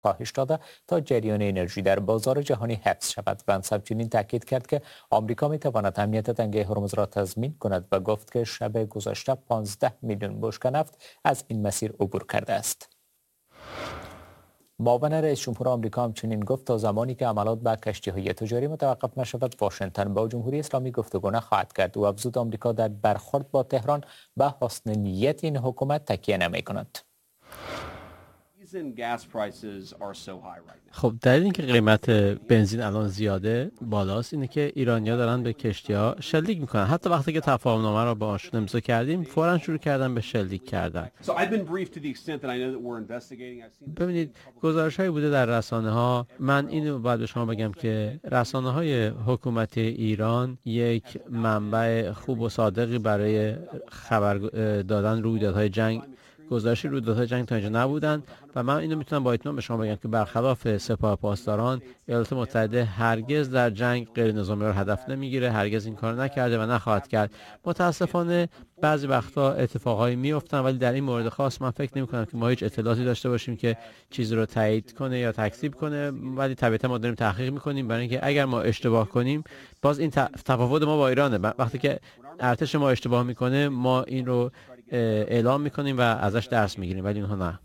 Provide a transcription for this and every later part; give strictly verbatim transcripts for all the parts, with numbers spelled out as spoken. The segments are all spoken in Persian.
کاهش داده تا جریان انرژی در بازار جهانی حفظ شود. ونس همچنین تاکید کرد که آمریکا میتواند امنیت تنگه هرمز را تضمین کند و گفت که شب گذشته پانزده میلیون بشکه نفت از این مسیر عبور کرده است. معاون رئیس جمهور آمریکا همچنین گفت تا زمانی که عملیات به کشتی‌های تجاری متوقف نشود، واشنگتن با جمهوری اسلامی گفتگو نخواهد کرد. او افزود آمریکا در برخورد با تهران به حسن نیت این حکومت تکیه نمی‌کند. خب دلیل اینکه قیمت بنزین الان زیاده بالاست اینه که ایرانی‌ها دارن به کشتی‌ها شلیک میکنن. حتی وقتی که تفاهم‌نامه رو باهاشون امضا کردیم فوراً شروع کردن به شلیک کردن. ببینید گزارش‌هایی بوده در رسانه‌ها. من اینو باید به شما بگم که رسانه‌های حکومت ایران یک منبع خوب و صادقی برای خبر دادن رویدادهای جنگ گزارش رویدادهای جنگ تا اینجا نبودن و من اینو میتونم با اطمینان به شما بگم که برخلاف سپاه پاسداران، ایالات متحده هرگز در جنگ غیر نظامی را هدف نمیگیره، هرگز این کار نکرده و نخواهد کرد. متاسفانه بعضی وقتا اتفاقایی میافتن، ولی در این مورد خاص من فکر نمی‌کنم که ما هیچ اطلاعاتی داشته باشیم که چیزی رو تایید کنه یا تکذیب کنه، ولی طبیعتا ما داریم تحقیق می‌کنیم برای اینکه اگر ما اشتباه کنیم، باز این تفاوت ما با ایرانه. وقتی که ارتش ما اشتباه میکنه ما این رو اعلام میکنیم و ازش درس میگیریم، ولی اونها نه.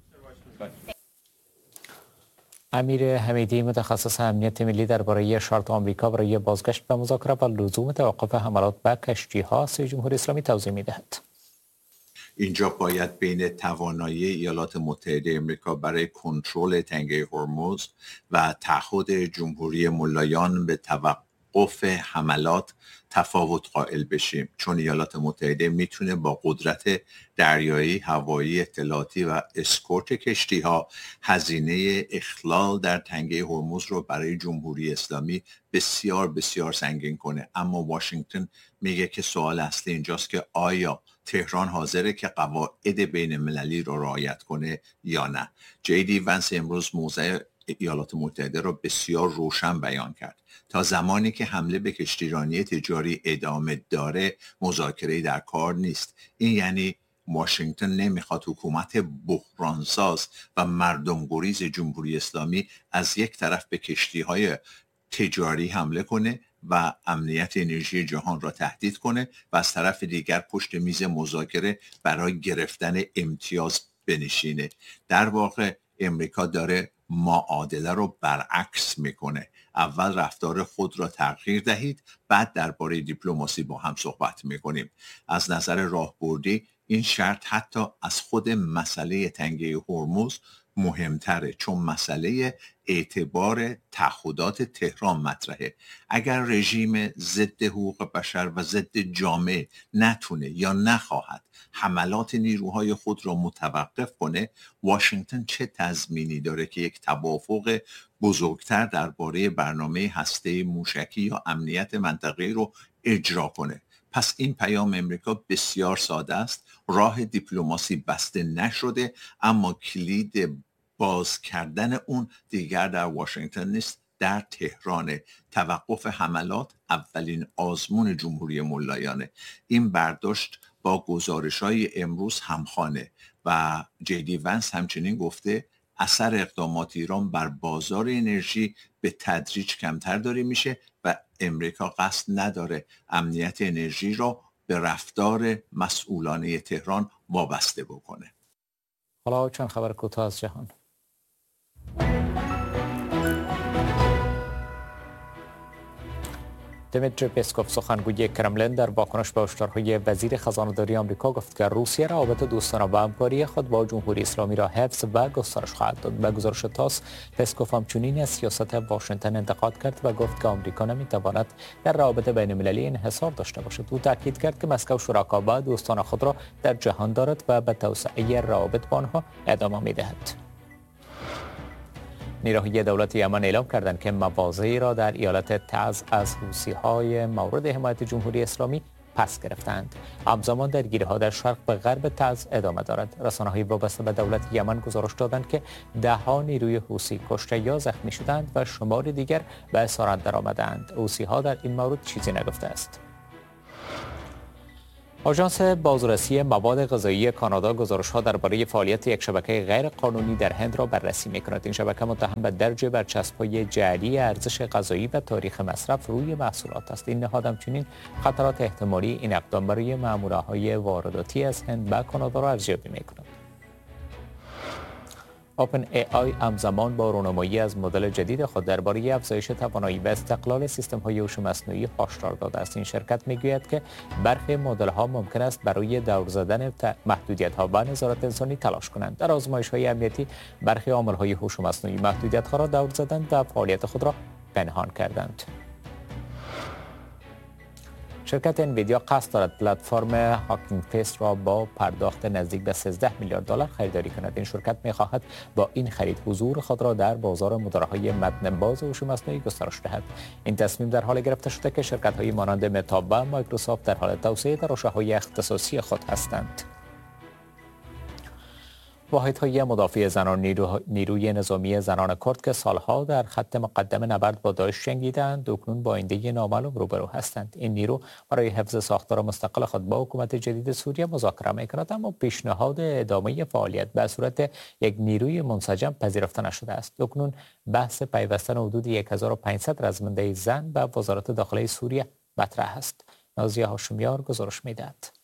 امیر حمیدی متخصص امنیت ملی درباره شرط آمریکا برای بازگشت به مذاکره و لزوم توقف حملات به کشتی‌ها سوی جمهوری اسلامی توضیح میدهد. اینجا باید بین توانایی ایالات متحده آمریکا برای کنترل تنگه هرمز و تعهد جمهوری ملایان به توقف حملات تفاوت قائل بشیم، چون ایالات متحده میتونه با قدرت دریایی، هوایی، اطلاعاتی و اسکورت کشتی ها هزینه اخلال در تنگه هرمز رو برای جمهوری اسلامی بسیار بسیار سنگین کنه. اما واشنگتن میگه که سوال اصلی اینجاست که آیا تهران حاضره که قواعد بین المللی رو رعایت کنه یا نه. جی دی ونس امروز موضع ایالات متحده را بسیار روشن بیان کرد. تا زمانی که حمله به کشتیرانی تجاری ادامه داره مذاکره‌ای در کار نیست. این یعنی واشنگتن نمیخواد حکومت بحرانساز و مردم گریز جمهوری اسلامی از یک طرف به کشتی‌های تجاری حمله کنه و امنیت انرژی جهان را تهدید کنه و از طرف دیگر پشت میز مذاکره برای گرفتن امتیاز بنشینه. در واقع امریکا داره معادله رو برعکس میکنه. اول رفتار خود را تغییر دهید، بعد درباره دیپلماسی با هم صحبت میکنیم. از نظر راهبردی این شرط حتی از خود مسئله تنگه هرمز مهمتره، چون مسئله اعتبار تعهدات تهران مطرحه. اگر رژیم ضد حقوق بشر و ضد جامعه نتونه یا نخواهد حملات نیروهای خود را متوقف کنه، واشنگتن چه تضمینی داره که یک توافق بزرگتر درباره برنامه هسته موشکی یا امنیت منطقه‌ای رو اجرا کنه؟ پس این پیام امریکا بسیار ساده است. راه دیپلماسی بسته نشده، کلید کلید باز کردن اون دیگر در واشنگتن نیست، در تهران. توقف حملات اولین آزمون جمهوری ملایانه. این برداشت با گزارش‌های امروز همخوانه و جی دی ونس همچنین گفته اثر اقدامات ایران بر بازار انرژی به تدریج کمتر داره میشه و امریکا قصد نداره امنیت انرژی را به رفتار مسئولانه تهران وابسته بکنه. حالا چند خبر کوتاه از جهان. دیمیتری پسکوف سخنگوی کرملین در واکنش به هشدارهای وزیر خزانه‌داری آمریکا گفت که روسیه روابط دوستانه و همکاری خود با جمهوری اسلامی را حفظ و گسترش خواهد داد. به گزارش تاس، پسکوف همچنین از سیاست واشنگتن انتقاد کرد و گفت که آمریکا نمی‌تواند در روابط بین‌المللی انحصار داشته باشد. او تاکید کرد که مسکو شرکا و دوستان خود را در جهان دارد و به توسعه روابط با آنها ادامه می‌دهد. نیروهای دولت یمن اعلام کردند که مواضعی را در ایالت تعز از حوثی‌های مورد حمایت جمهوری اسلامی پس گرفتند. همزمان درگیری‌ها در شرق و غرب تعز ادامه دارد. رسانه‌های وابسته به دولت یمن گزارش دادند که ده‌ها نیروی حوثی کشته یا زخمی شدند و شمار دیگر به اسارت درآمدند. حوثی‌ها در این مورد چیزی نگفته است. آژانس بازرسی مواد غذایی کانادا گزارش‌ها درباره فعالیت یک شبکه غیر قانونی در هند را بررسی می‌کند. این شبکه متهم به درج برچسب‌های جعلی ارزش غذایی و تاریخ مصرف روی محصولات است. این نهاد همچنین خطرات احتمالی این اقدام برای ماموره‌های وارداتی از هند به کانادا را ارزیابی می‌کند. اوپن ای آی همزمان با رونمایی از مدل جدید خود درباره افزایش توانایی و استقلال سیستم‌های هوش مصنوعی هشدار داده است. این شرکت می‌گوید که برخی مدل‌ها ممکن است برای دور زدن محدودیت‌ها و نظارت انسانی تلاش کنند. در آزمایش‌های امنیتی برخی عامل‌های هوش مصنوعی محدودیت‌ها را دور زدند و فعالیت خود را پنهان کردند. شرکت انویدیا قصد دارد پلتفرم هاکینگ فیس را با پرداخت نزدیک به سیزده میلیارد دلار خریداری کند. این شرکت می‌خواهد با این خرید حضور خود را در بازار مدارهای متن باز هوش مصنوعی گسترش دهد. این تصمیم در حال گرفته شده که شرکت‌های مانند متا و مایکروسافت در حال توسعه در رشته‌های اختصاصی خود هستند. واحدهای مدافع زنان نیرو... نیروی نظامی زنان کرد که سالها در خط مقدم نبرد با داعش جنگیدند اکنون با آینده نامعلوم روبرو هستند. این نیرو برای حفظ ساختار مستقل خود با حکومت جدید سوریه مذاکره می‌کند، اما پیشنهاد ادامه فعالیت به صورت یک نیروی منسجم پذیرفته نشده است. اکنون بحث پیوستن حدود هزار و پانصد رزمنده زن به وزارت داخله سوریه مطرح است. نازیه هاشمیار گزارش می‌دهد.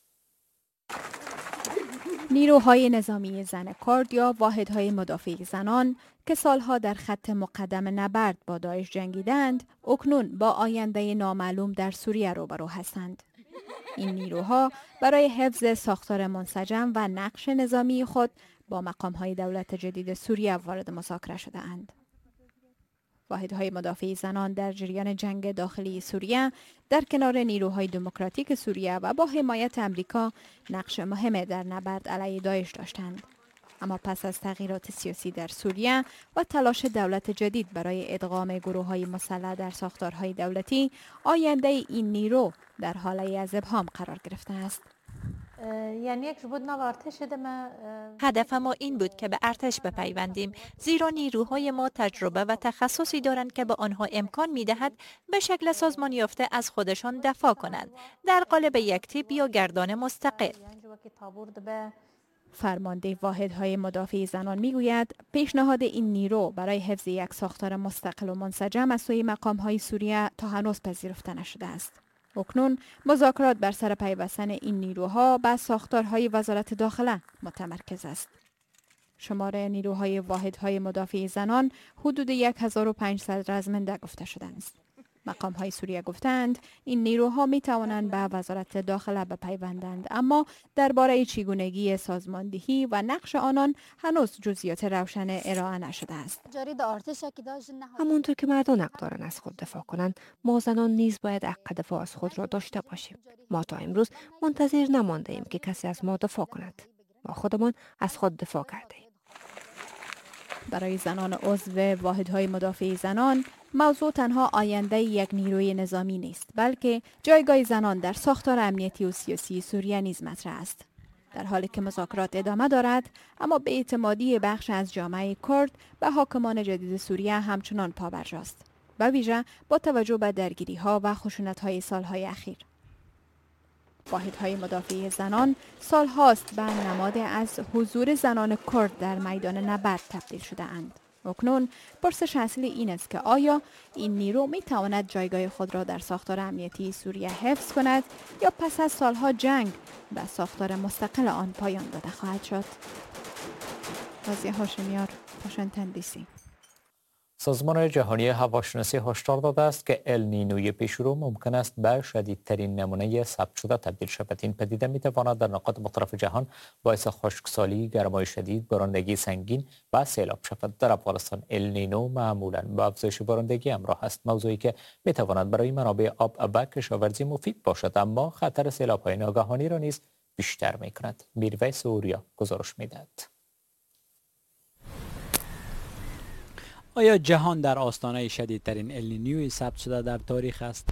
نیروهای نظامی زن کرد یا واحدهای مدافع زنان که سالها در خط مقدم نبرد با داعش جنگیدند، اکنون با آینده نامعلوم در سوریه روبرو هستند. این نیروها برای حفظ ساختار منسجم و نقش نظامی خود با مقام‌های دولت جدید سوریه وارد مذاکره شده‌اند. واحدهای مدافع زنان در جریان جنگ داخلی سوریه در کنار نیروهای دموکراتیک سوریه و با حمایت امریکا نقش مهمی در نبرد علیه داعش داشتند. اما پس از تغییرات سیاسی در سوریه و تلاش دولت جدید برای ادغام گروه‌های مسلح در ساختارهای دولتی، آینده این نیرو در حاله از ابهام قرار گرفته است. هدف ما این بود که به ارتش بپیوندیم، زیرا نیروهای ما تجربه و تخصصی دارند که به آنها امکان می‌دهد به شکل سازمان یافته از خودشان دفاع کنند در قالب یک تیپ یا گردان مستقل. فرمانده واحدهای مدافع زنان میگوید پیشنهاد این نیرو برای حفظ یک ساختار مستقل و منسجم از سوی مقام‌های سوریه تا هنوز پذیرفته نشده است. اکنون مذاکرات بر سر پیوستن این نیروها به ساختارهای وزارت داخله متمرکز است. شمار نیروهای واحدهای مدافع زنان حدود هزار و پانصد رزمنده گفته شده است. مقام‌های سوریه گفتند این نیروها می توانند به وزارت داخله بپیوندند، اما درباره چگونگی سازماندهی و نقش آنان هنوز جزئیات روشن ارائه نشده است. همونطور که مردان حق دارند از خود دفاع کنند، ما زنان نیز باید حق دفاع از خود را داشته باشیم. ما تا امروز منتظر نمانده ایم که کسی از ما دفاع کند. ما خودمان از خود دفاع کرده ایم. برای زنان عضو واحدهای مدافع زنان، موضوع تنها آینده یک نیروی نظامی نیست، بلکه جایگاه زنان در ساختار امنیتی و سیاسی سوریه نیز مطرح است. در حالی که مذاکرات ادامه دارد، اما به اعتمادی بخش از جامعه کرد به حاکمان جدید سوریه همچنان پابرجاست، به ویژه با توجه به درگیری‌ها و خشونت‌های سالهای اخیر. واحدهای مدافع زنان سال هاست به نماد از حضور زنان کرد در میدان نبرد تبدیل شده اند. اکنون پرسش اصلی این است که آیا این نیرو می تواند جایگاه خود را در ساختار امنیتی سوریه حفظ کند یا پس از سالها جنگ به ساختار مستقل آن پایان داده خواهد شد؟ نازیه هاشمیار، واشنگتن دی سی. سازمان جهانی هواشناسی هشدار داده است که ال نینوی پیشرو ممکن است به شدیدترین نمونه ثبت شده تبدیل شود. این پدیده می تواند در نقاط مختلف جهان باعث خشکسالی، گرمای شدید، بارندگی سنگین و سیلاب شود. در افغانستان ال نینو معمولاً با افزایش بارندگی همراه است، موضوعی که می تواند برای منابع آب و کشاورزی مفید باشد، اما خطر سیلاب‌های ناگهانی را نیز بیشتر می کند. میرویس اوریا گزارش می دهد. آیا جهان در آستانه شدیدترین النینیوی ثبت شده در تاریخ است؟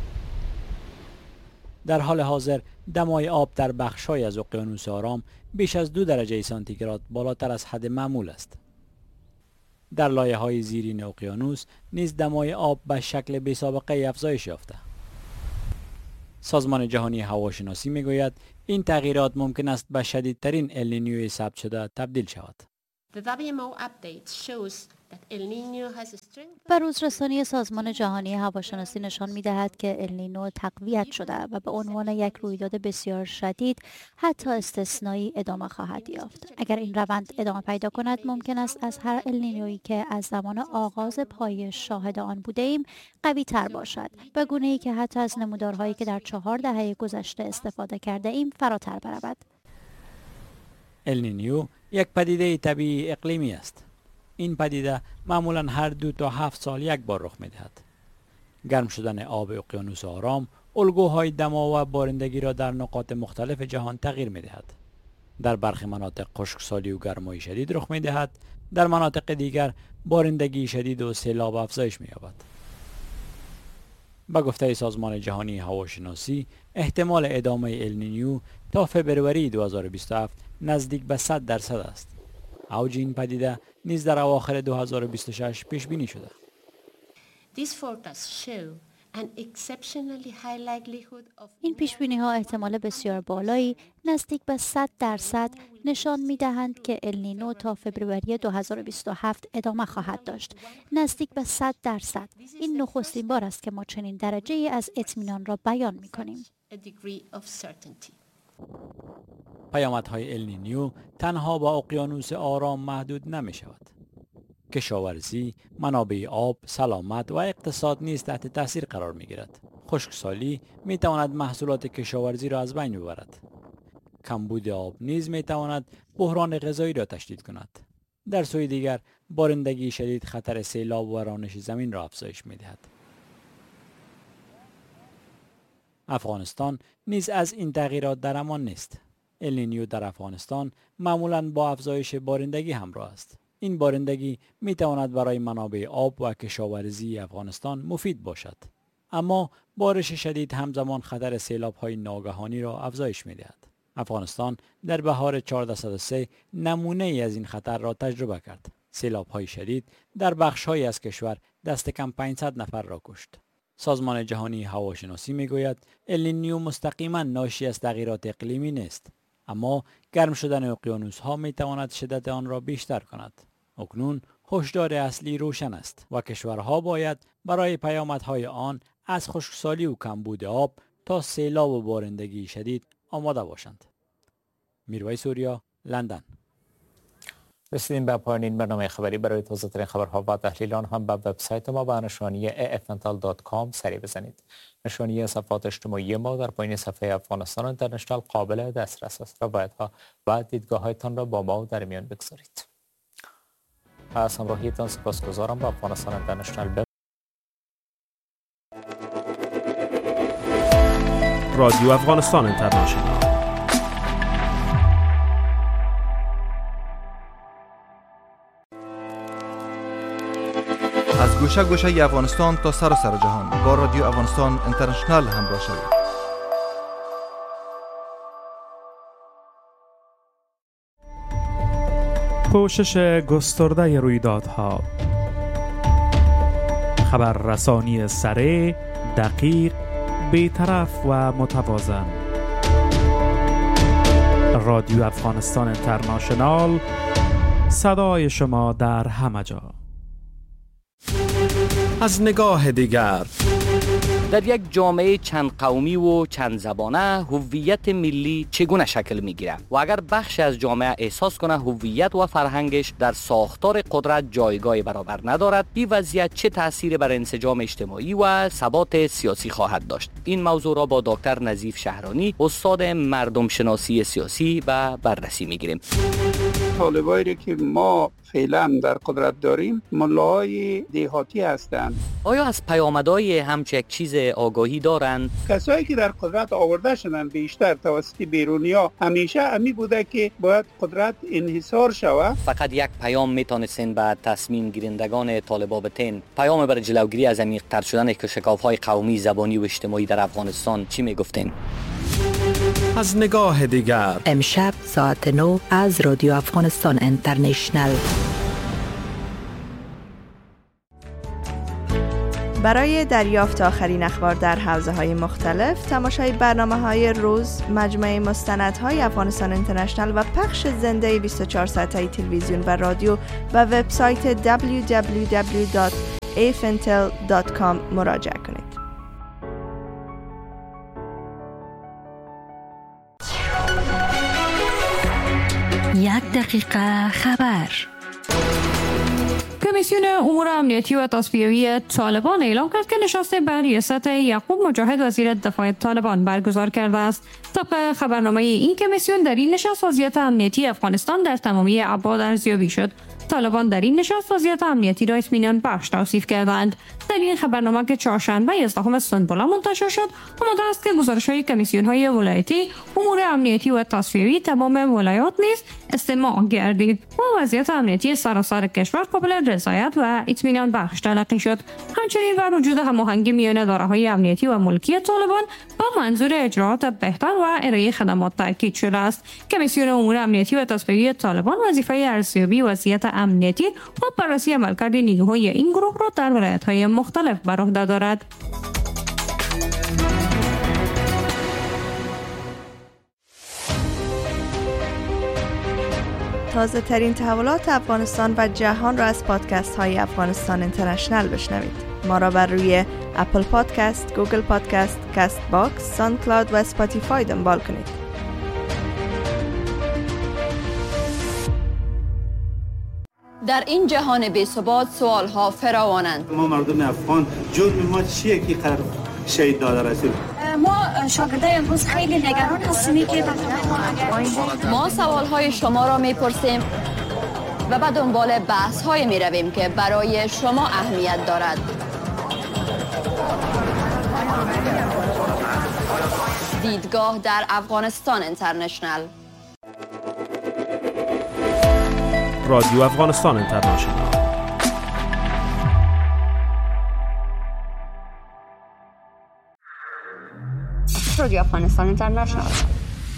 در حال حاضر دمای آب در بخش‌های از اقیانوس آرام بیش از دو درجه سانتیگراد بالاتر از حد معمول است. در لایه‌های زیرین اقیانوس نیز دمای آب به شکل بی‌سابقه افزایش یافته. سازمان جهانی هواشناسی میگوید این تغییرات ممکن است به شدیدترین النینیوی ثبت شده تبدیل شود. بروزرسانی سازمان جهانی هواشناسی نشان می‌دهد که النینو تقویت شده و به عنوان یک رویداد بسیار شدید حتی استثنایی ادامه خواهد یافت. اگر این روند ادامه پیدا کند ممکن است از هر النینویی که از زمان آغاز پای شاهد آن بوده‌ایم قوی تر باشد، به گونه‌ای که حتی از نمودارهایی که در چهار دهه گذشته استفاده کرده ایم فراتر برود. النینیو یک پدیده طبیعی اقلیمی است. این پدیده معمولاً هر دو تا هفت سال یک بار رخ می‌دهد. گرم شدن آب اقیانوس آرام الگوهای دما و بارندگی را در نقاط مختلف جهان تغییر می‌دهد. در برخی مناطق خشکسالی و گرمای شدید رخ می‌دهد، در مناطق دیگر بارندگی شدید و سیلاب افزایش می‌یابد. با گفته سازمان جهانی هواشناسی، احتمال ادامه النینیو تا فبروری دو هزار و بیست و هفت نزدیک به صد درصد است. اوج این پدیده نیز در اواخر دو هزار و بیست و شش پیش بینی شده. این پیش بینی ها احتمال بسیار بالایی نزدیک به صد درصد نشان می دهند که النینو تا فبروری دو هزار و بیست و هفت ادامه خواهد داشت. نزدیک به صد درصد. این نخستین بار است که ما چنین درجه ای از اطمینان را بیان می کنیم. پیامدهای النینیو تنها با اقیانوس آرام محدود نمی شود. کشاورزی، منابع آب، سلامت و اقتصاد نیز تحت تاثیر قرار می گیرد. خشکسالی می تواند محصولات کشاورزی را از بین ببرد. کمبود آب نیز می تواند بحران غذایی را تشدید کند. در سوی دیگر، بارندگی شدید خطر سیلاب و رانش زمین را افزایش می دهد. افغانستان نیز از این تغییرات در امان نیست. النینیو در افغانستان معمولاً با افزایش بارندگی همراه است. این بارندگی می تواند برای منابع آب و کشاورزی افغانستان مفید باشد. اما بارش شدید همزمان خطر سیلاب‌های ناگهانی را افزایش می دهد. افغانستان در بهار چهارده صد و سه نمونه ای از این خطر را تجربه کرد. سیلاب‌های شدید در بخش‌هایی از کشور دست کم پانصد نفر را کشت. سازمان جهانی هواشناسی می گوید النینیو مستقیما ناشی از تغییرات اقلیمی نیست، اما گرم شدن اقیانوس‌ها می تواند شدت آن را بیشتر کند. اکنون هشدار اصلی روشن است و کشورها باید برای پیامدهای آن از خشکسالی و کمبود آب تا سیلاب و بارندگی شدید آماده باشند. میرویس سوریا، لندن. رسیدیم به پایان این برنامه خبری. برای تازه ترین خبرها و تحلیل آن هم به وبسایت ما به نشانی ای اف ان تی ال دات کام سری بزنید. نشانی صفحات اجتماعی ما در پایین صفحه افغانستان اینترنشنال قابل دسترس است. روایت‌ها و دیدگاه‌هایتان را با ما در میان بگذارید. از همراهیتان سپاسگزارم. با افغانستان اینترنشنال. رادیو افغانستان اینترنشنال. از گوشه گوشه افغانستان تا سر سر جهان با رادیو افغانستان اینترنشنال همراه شوید. پوشش گسترده رویدادها، خبررسانی سریع، دقیق، بی‌طرف و متوازن. رادیو افغانستان اینترنشنال، صدای شما در همه جا. از نگاه دیگر، در یک جامعه چند قومی و چند زبانه هویت ملی چگونه شکل میگیره و اگر بخش از جامعه احساس کنه هویت و فرهنگش در ساختار قدرت جایگاه برابر ندارد، این وضعیت چه تأثیری بر انسجام اجتماعی و ثبات سیاسی خواهد داشت؟ این موضوع را با دکتر نظیف شهرانی، استاد مردم شناسی سیاسی و بررسی میگیریم. طالبایی که ما فعلا در قدرت داریم ملاهای دیهاتی هستند. آیا از پیامدهای همچه یک چیز آگاهی دارند؟ کسایی که در قدرت آورده شدن بیشتر توسط بیرونیا همیشه همی بوده که باید قدرت انحصار شود. فقط یک پیام میتونستین به تصمیم گیرندگان طالبا بتین. پیام برای جلوگیری از عمیق‌تر شدن شکاف‌های قومی، زبانی و اجتماعی در افغانستان چی میگفتین؟ از نگاه دیگر، امشب ساعت نو از رادیو افغانستان اینترنشنال. برای دریافت آخرین اخبار در حوزه‌های مختلف، تماشای برنامه‌های روز، مجموعه مستندهای افغانستان اینترنشنال و پخش زنده بیست و چهار ساعته تلویزیون و رادیو و وبسایت دبلیو دبلیو دبلیو دات ای اف ان تل دات کام مراجعه کنید. یک دقیقه خبر. کمیسیون امور امنیتی و تصفیه‌ای طالبان اعلام کرد که نشست به ریاست یعقوب مجاهد وزیر دفاع طالبان برگزار کرده است. طبق خبرنامه این کمیسیون در این نشست وضعیت امنیتی افغانستان در تمامی ابعاد ارزیابی شد. طالبان در این نشست وضعیت امنیتی را اطمینان بخش توصیف کردند. در این خبرنامه که چهارشنبه یازدهم سنبله منتشر شد، آمده است که گزارش‌های کمیسیون‌های ولایتی امور امنیتی و تصفیه‌ای تمام ولایات نیز استماع گردید و وضعیت امنیتی سراسر کشور قابل رضایت و اطمینان بخش تلقی شد. همچنین بر وجود هماهنگی میان داره‌های امنیتی و ملکی طالبان با منظور اجرات بهتر و ارائه خدمات تاکید شده است. کمیسیون امور امنیتی و تصفیه‌ای طالبان وظیفه ارزیابی وضعیت امنیتی و بررسی عملکرد نیروهای این گروه را در ولایت‌های مختلف بر عهده دارد. تازه ترین تحولات افغانستان و جهان را از پادکست های افغانستان اینترنشنال بشنوید. ما را بر روی اپل پادکست، گوگل پادکست، کاست باکس، ساوند کلاود و اسپاتیفای دنبال کنید. در این جهان بی‌ثبات سوال‌ها فراوانند. ما مردم افغان جرم ما چیه که قرار شهید داده رسول؟ ما شاگردای امروز خیلی نگران هستیم که ما سوال‌های شما را می‌پرسیم و به دنبال بحث‌های می‌رویم که برای شما اهمیت دارد. دیدگاه در افغانستان اینترنشنال. رادیو افغانستان اینترنشنال. رادیو افغانستان اینترنشنال.